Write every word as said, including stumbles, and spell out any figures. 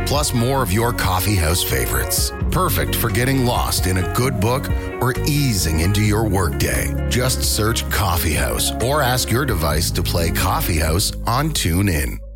plus more of your coffee house favorites. Perfect for getting lost in a good book or easing into your workday. Just search Coffee House or ask your device to play Coffee House on TuneIn.